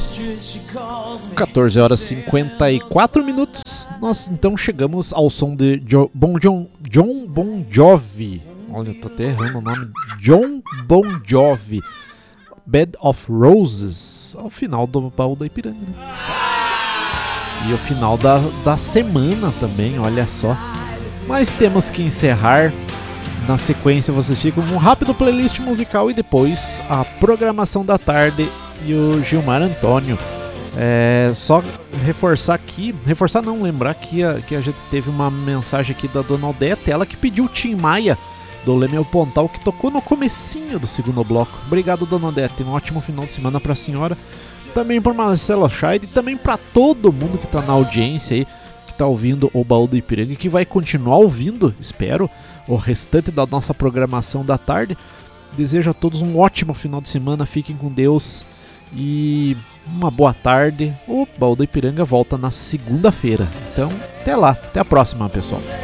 14 horas e 54 minutos. Nós então chegamos ao som de John Bon Jovi. Olha, eu tô até errando o nome. John Bon Jovi, Bed of Roses. Ao final do Baú da Ipiranga, né? E o final da semana também, olha só. Mas temos que encerrar. Na sequência vocês ficam com um rápido playlist musical e depois a programação da tarde e o Gilmar Antônio. Só lembrar que a gente teve uma mensagem aqui da Dona Odete, ela que pediu o Tim Maia do Lemel Pontal, que tocou no comecinho do segundo bloco. Obrigado, Dona Odete, um ótimo final de semana pra senhora, também para Marcelo Scheid e também para todo mundo que tá na audiência aí, que tá ouvindo o Baú do Ipiranga e que vai continuar ouvindo, espero, o restante da nossa programação da tarde. Desejo a todos um ótimo final de semana, fiquem com Deus e uma boa tarde. O Baú do Ipiranga volta na segunda-feira, então até lá, até a próxima, pessoal.